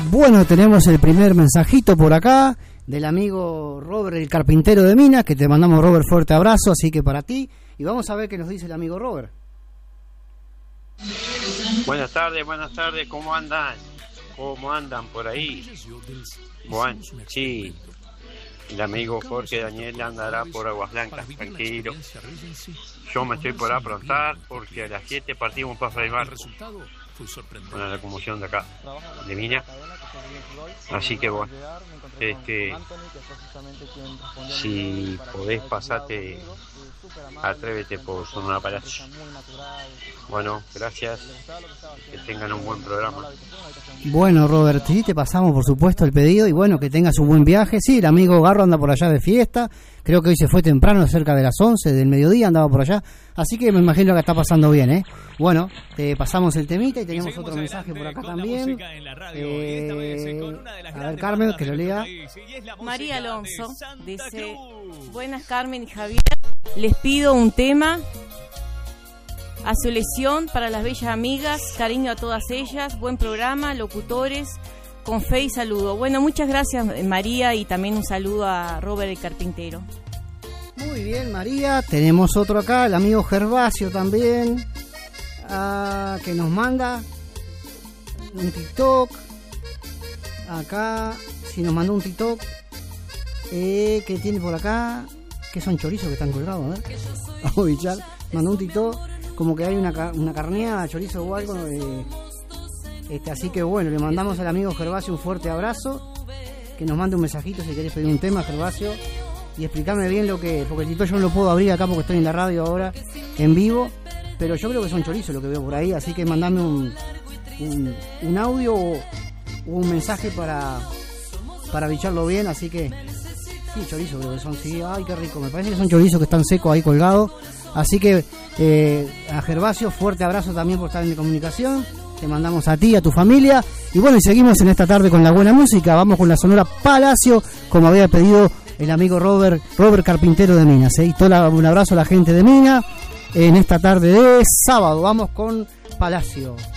Bueno, tenemos el primer mensajito por acá del amigo Robert, el carpintero de Minas, que te mandamos, Robert, fuerte abrazo, así que para ti. Y vamos a ver qué nos dice el amigo Robert. Buenas tardes, ¿cómo andan? ¿Cómo andan por ahí? Bueno, sí, el amigo Jorge Daniel andará por Aguas Blancas, tranquilo. Yo me estoy por aprontar porque a las 7 partimos para Fray Marcos, con la locomoción de acá, de Mina. Así que bueno, si podés pasate, atrévete por Sonora Palacio. Bueno, gracias, que tengan un buen programa. Bueno, Robert, sí, te pasamos por supuesto el pedido y bueno, que tengas un buen viaje. Sí, el amigo Garro anda por allá de fiesta, creo que hoy se fue temprano, cerca de las 11 del mediodía, andaba por allá, así que me imagino que está pasando bien, ¿eh? Bueno, te pasamos el temita y tenemos otro mensaje por acá también. A ver, Carmen, que lo lea. María Alonso dice: buenas Carmen y Javier, les pido un tema a su elección para las bellas amigas, cariño a todas ellas, buen programa, locutores, con fe y saludo. Bueno, muchas gracias María y también un saludo a Robert el carpintero. Muy bien, María, tenemos otro acá, el amigo Gervasio también, que nos manda un TikTok. Acá, si nos mandó un TikTok, que tiene por acá, que son chorizos que están colgados, ¿eh? Vamos a bichar, mandó un TikTok, como que hay una carneada, chorizo o algo, así que bueno, le mandamos al amigo Gervasio un fuerte abrazo, que nos mande un mensajito si querés pedir un tema, Gervasio, y explicarme bien lo que, porque el TikTok yo no lo puedo abrir acá porque estoy en la radio ahora, en vivo, pero yo creo que son chorizos lo que veo por ahí, así que mandame un audio o un mensaje para bicharlo bien, así que sí, chorizo creo que son, sí, ay qué rico, me parece que son chorizos que están secos ahí colgados, así que a Gervasio, fuerte abrazo también por estar en comunicación, te mandamos a ti, a tu familia, y bueno, y seguimos en esta tarde con la buena música, vamos con la Sonora Palacio, como había pedido el amigo Robert Carpintero de Minas, y un abrazo a la gente de Minas, en esta tarde de sábado, vamos con Palacio.